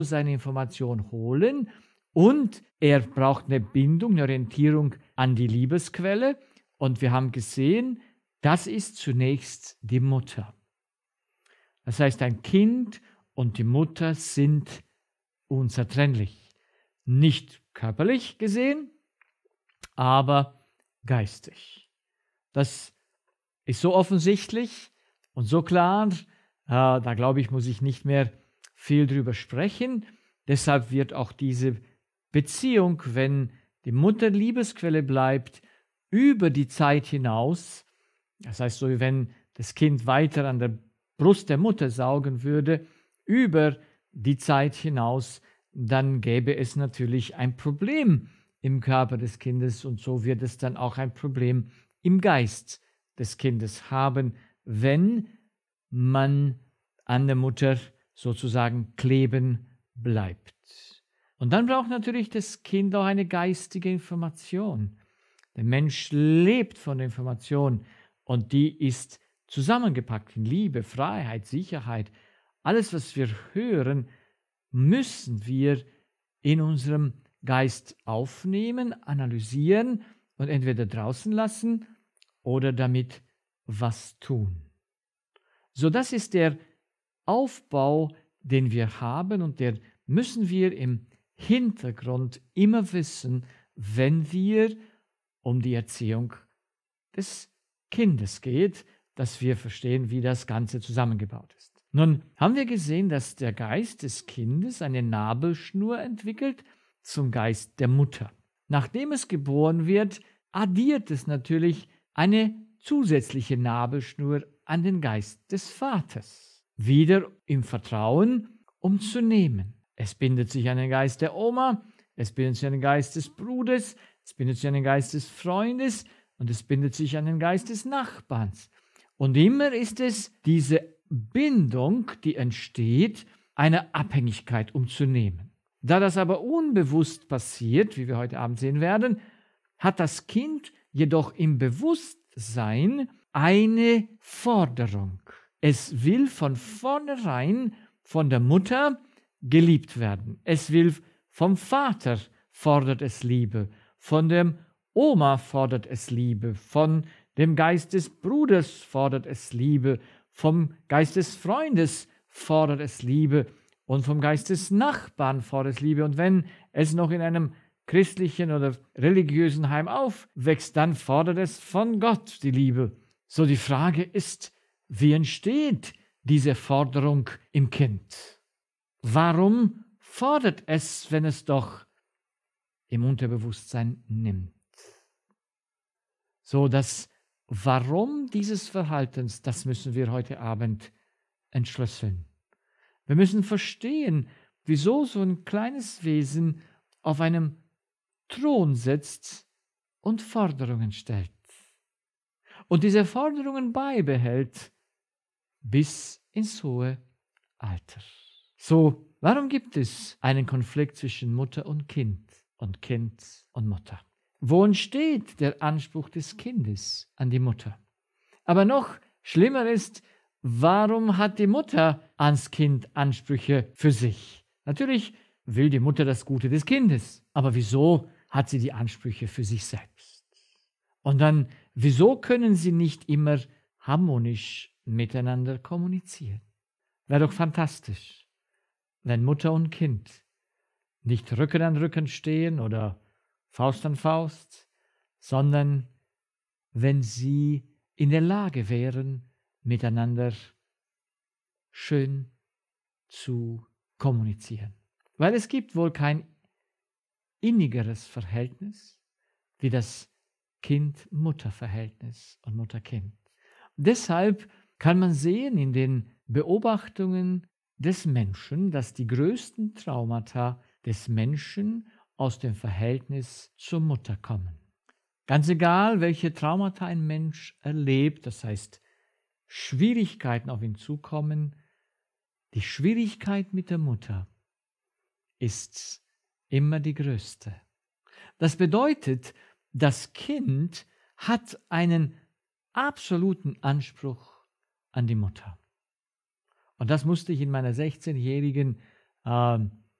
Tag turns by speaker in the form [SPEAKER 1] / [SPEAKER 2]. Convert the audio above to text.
[SPEAKER 1] seine Information holen und er braucht eine Bindung, eine Orientierung an die Liebesquelle. Und wir haben gesehen, das ist zunächst die Mutter. Das heißt, ein Kind und die Mutter sind unzertrennlich. Nicht körperlich gesehen, aber geistig. Das ist so offensichtlich und so klar, da glaube ich, muss ich nicht mehr viel drüber sprechen. Deshalb wird auch diese Beziehung, wenn die Mutter Liebesquelle bleibt, über die Zeit hinaus, das heißt so, wie wenn das Kind weiter an der Brust der Mutter saugen würde, über die Zeit hinaus, dann gäbe es natürlich ein Problem im Körper des Kindes und so wird es dann auch ein Problem im Geist des Kindes haben, wenn man an der Mutter sozusagen kleben bleibt. Und dann braucht natürlich das Kind auch eine geistige Information. Der Mensch lebt von der Information und die ist zusammengepackt in Liebe, Freiheit, Sicherheit. Alles, was wir hören, müssen wir in unserem Geist aufnehmen, analysieren und entweder draußen lassen oder damit was tun. So, das ist der Aufbau, den wir haben und der müssen wir im Hintergrund immer wissen, wenn wir um die Erziehung des Kindes geht, dass wir verstehen, wie das Ganze zusammengebaut ist. Nun haben wir gesehen, dass der Geist des Kindes eine Nabelschnur entwickelt zum Geist der Mutter. Nachdem es geboren wird, addiert es natürlich eine zusätzliche Nabelschnur an den Geist des Vaters. Wieder im Vertrauen, um zu nehmen. Es bindet sich an den Geist der Oma, es bindet sich an den Geist des Bruders, es bindet sich an den Geist des Freundes und es bindet sich an den Geist des Nachbarns. Und immer ist es diese Bindung, die entsteht, eine Abhängigkeit umzunehmen. Da das aber unbewusst passiert, wie wir heute Abend sehen werden, hat das Kind jedoch im Bewusstsein eine Forderung. Es will von vornherein von der Mutter geliebt werden. Es will vom Vater fordert es Liebe, von der Oma fordert es Liebe, von dem Geist des Bruders fordert es Liebe, vom Geist des Freundes fordert es Liebe und vom Geist des Nachbarn fordert es Liebe. Und wenn es noch in einem christlichen oder religiösen Heim aufwächst, dann fordert es von Gott die Liebe. So die Frage ist, wie entsteht diese Forderung im Kind? Warum fordert es, wenn es doch im Unterbewusstsein nimmt? So, das Warum dieses Verhaltens, das müssen wir heute Abend entschlüsseln. Wir müssen verstehen, wieso so ein kleines Wesen auf einem Thron sitzt und Forderungen stellt. Und diese Forderungen beibehält bis ins hohe Alter. So, warum gibt es einen Konflikt zwischen Mutter und Kind und Mutter? Wo entsteht der Anspruch des Kindes an die Mutter? Aber noch schlimmer ist, warum hat die Mutter ans Kind Ansprüche für sich? Natürlich will die Mutter das Gute des Kindes, aber wieso hat sie die Ansprüche für sich selbst? Und dann, wieso können sie nicht immer harmonisch miteinander kommunizieren? Wäre doch fantastisch, wenn Mutter und Kind nicht Rücken an Rücken stehen oder Faust an Faust, sondern wenn sie in der Lage wären, miteinander schön zu kommunizieren. Weil es gibt wohl kein innigeres Verhältnis wie das Kind-Mutter-Verhältnis und Mutter-Kind. Deshalb kann man sehen in den Beobachtungen des Menschen, dass die größten Traumata des Menschen aus dem Verhältnis zur Mutter kommen. Ganz egal, welche Traumata ein Mensch erlebt, das heißt Schwierigkeiten auf ihn zukommen, die Schwierigkeit mit der Mutter ist immer die größte. Das bedeutet, das Kind hat einen absoluten Anspruch an die Mutter. Und das musste ich in meiner 16-jährigen